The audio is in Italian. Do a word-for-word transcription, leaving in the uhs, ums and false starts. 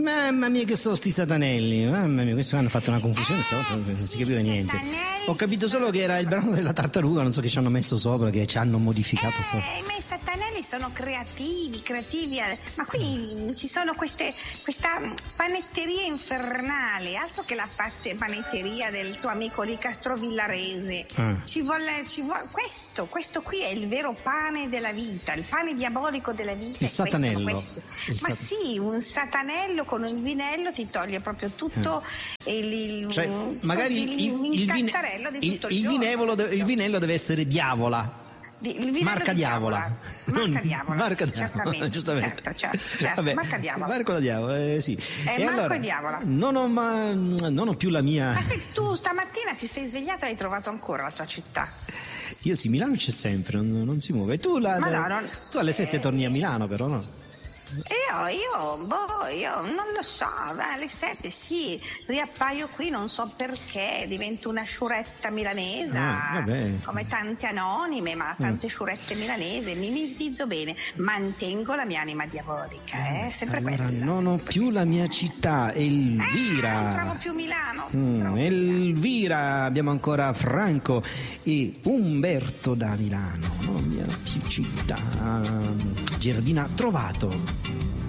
Mamma mia che sono sti satanelli, mamma mia, questi hanno fatto una confusione stavolta, non si capiva niente. Ho capito solo che era il brano della tartaruga, non so che ci hanno messo sopra, che ci hanno modificato eh, sopra. Ma i satanelli sono creativi, creativi, ma qui ci sono queste, questa panetteria infernale, altro che la patte, panetteria del tuo amico di Castrovillarese. Ah. Ci vuole, ci vuole, questo, questo qui è il vero pane della vita, il pane diabolico della vita. Il satanello. Questo, questo. Il ma sat- sì, un satanello con il vinello ti toglie proprio tutto eh. il, il, cioè, magari il, il, il, vine, di tutto il, il, vinevolo de, il vinello deve essere diavola. Di, marca di diavola. diavola marca diavola marca sì, diavola certamente, giustamente certo, certo, certo. Vabbè, marca diavola marco la diavola eh, sì. È e Marco allora, e diavola non ho, ma, non ho più la mia. Ma se tu stamattina ti sei svegliato e hai trovato ancora la tua città? Io sì, Milano c'è sempre, non, non si muove. Tu, la, ma no, non, tu alle sette eh, torni a Milano però, no? Io, io, boh, io non lo so, alle sette sì, riappaio qui, non so perché, divento una sciuretta milanese, ah, come tante anonime, ma tante mm. sciurette milanesi, mi misdizzo bene, mantengo la mia anima diabolica, eh, sempre allora, quella. non ho più la mia città, Elvira. Eh, non trovo più Milano. Mm, trovo Elvira, abbiamo ancora Franco e Umberto da Milano, non mia più città. Gerardina, trovato.